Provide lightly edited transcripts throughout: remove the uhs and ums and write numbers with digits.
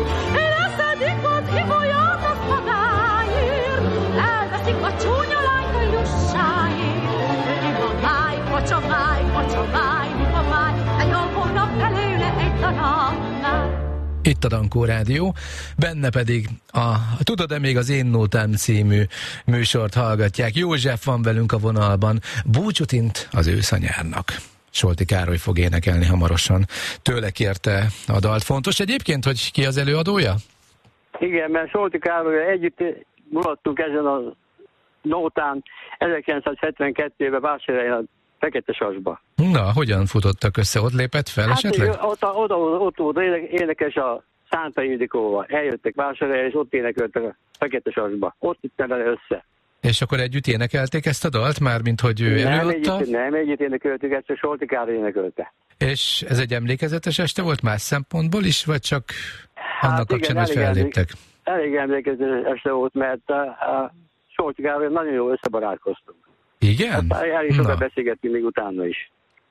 Leszedik ott ibolyanak magáért, elveszik a csúnya lányt a jussáért. Libamáj, pocsomáj, pocsomáj, libamáj, egy alvónak belőle egy darabnál. Itt a Dankó Rádió, benne pedig a Tudod-e még az Én Nótám című műsort hallgatják. József van velünk a vonalban, búcsút int az ősz a nyárnak. Solti Károly fog énekelni hamarosan. Tőle kérte a dalt. Fontos egyébként, hogy ki az előadója? Igen, mert Solti Károlyra együtt mulattunk ezen a nótán 1972-ben Vásárhelyen a Feketesasba. Na, hogyan futottak össze? Ott lépett fel esetleg? Ott volt énekes a Szánta Ildikóval. Eljöttek Vásárhelyen, és ott énekeltek a Feketesasba. Ott jöttem vele össze. És akkor együtt énekelték ezt a dalt már, mint hogy ő előadta? Nem együtt énekeltük, ezt a Solti Károly énekelte. És ez egy emlékezetes este volt más szempontból is, vagy csak annak kapcsán, hogy felléptek? Elég emlékezetes este volt, mert a Solti Károly nagyon jól összebarátkoztunk. Igen? El is sokat beszélgettünk még utána is.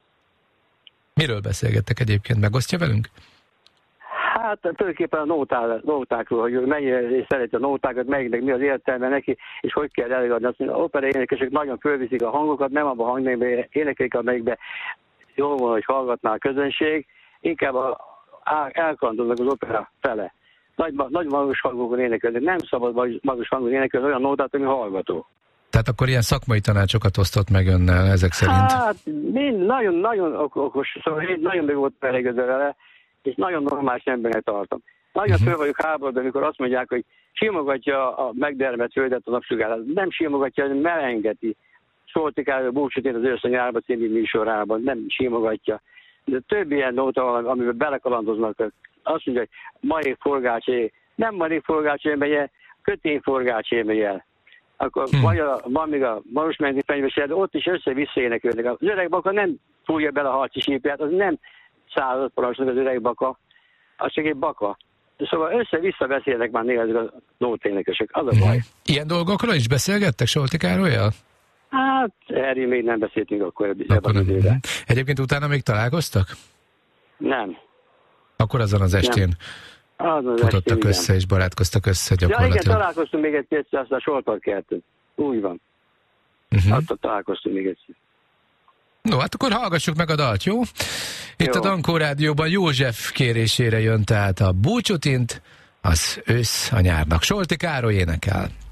Miről beszélgettek egyébként? Megosztja velünk? Hát tulajdonképpen a nótákról, hogy mennyire szereti a nótákat, melyiknek mi az értelme neki, és hogy kell előadni. Azt mondja, opera énekesek nagyon fölviszik a hangokat, nem abban a hangnékben énekelik, amelyikben jól van, hogy hallgatná a közönség, inkább elkandoznak az opera fele. Nagy magas hangokon énekelnek, nem szabad magas hangon énekelni olyan nótát, ami hallgató. Tehát akkor ilyen szakmai tanácsokat osztott meg önnel ezek szerint? Hát, nagyon okos, szóval én nagyon meg volt elégedve vele, és nagyon normális embernek tartom. Nagyon föl vagyok háborodva, amikor azt mondják, hogy simogatja a megdermet földet a napsugárát. Nem simogatja, hanem melengeti. Solti Károly búcsút ért az ősz a nyárba című műsorában, nem simogatja. De több ilyen nóta van, amiben belekalandoznak. Azt mondja, hogy marék forgácsé, nem marék forgácsé megye, kötény forgácsé megye. Akkor van még a Marosmenti fenyvesed, ott is össze-vissza énekelnek. Az öreg baka nem fújja bele a harci sípját, az nem század parancsnak az öreg baka, az csak egy baka. Szóval össze-vissza beszélnek már néha ezek a nóténekesek, az a baj. Ilyen dolgokról is beszélgettek Solti Károlyjal? Hát, erről még nem beszéltünk akkor nem. Egyébként utána még találkoztak? Nem. Akkor azon az estén futottak össze és barátkoztak össze gyakorlatilag. Ja, igen, találkoztunk még egyszer, azt a Soltparkertön. Úgy van. Ott találkoztunk még egyszer. No, hát akkor hallgassuk meg a dalt, jó? Itt a Dankó Rádióban József kérésére jön tehát a búcsút int az ősz a nyárnak. Solti Károly énekel.